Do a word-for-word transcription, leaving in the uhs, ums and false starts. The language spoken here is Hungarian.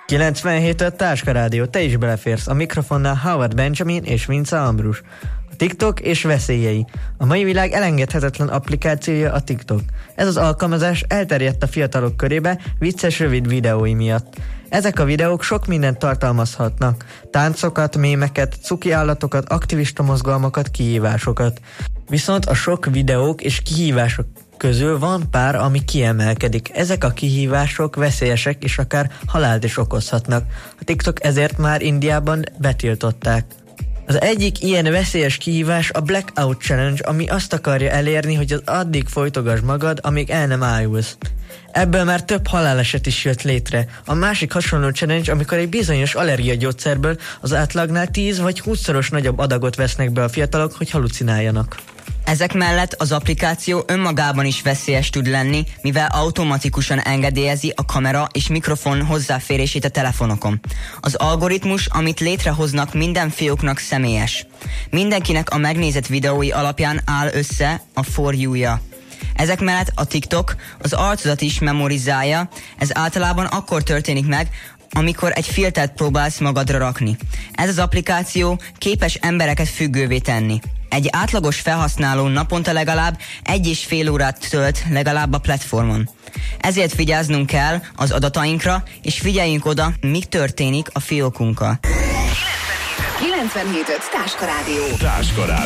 kilencvenhét öt Táska Rádió, te is beleférsz. A mikrofonnál Howard Benjamin és Vince Ambrus. A TikTok és veszélyei. A mai világ elengedhetetlen applikációja a TikTok. Ez az alkalmazás elterjedt a fiatalok körébe vicces rövid videói miatt. Ezek a videók sok mindent tartalmazhatnak. Táncokat, mémeket, cuki állatokat, aktivista mozgalmakat, kihívásokat. Viszont a sok videók és kihívások közül van pár, ami kiemelkedik. Ezek a kihívások veszélyesek és akár halált is okozhatnak. A TikTok ezért már Indiában betiltották. Az egyik ilyen veszélyes kihívás a Blackout Challenge, ami azt akarja elérni, hogy az addig folytogasd magad, amíg el nem ájulsz. Ebből már több haláleset is jött létre. A másik hasonló challenge, amikor egy bizonyos allergiagyógyszerből az átlagnál tíz vagy húszszoros nagyobb adagot vesznek be a fiatalok, hogy halucináljanak. Ezek mellett az applikáció önmagában is veszélyes tud lenni, mivel automatikusan engedélyezi a kamera és mikrofon hozzáférését a telefonokon. Az algoritmus, amit létrehoznak, minden fióknak személyes. Mindenkinek a megnézett videói alapján áll össze a For You-ja. Ezek mellett a TikTok az arcodat is memorizálja, ez általában akkor történik meg, amikor egy filtert próbálsz magadra rakni. Ez az applikáció képes embereket függővé tenni. Egy átlagos felhasználó naponta legalább egy és fél órát tölt legalább a platformon. Ezért vigyáznunk kell az adatainkra, és figyeljünk oda, mi történik a fiókunkkal. kilencvenhét öt Táska Rádió. Táska Rádió.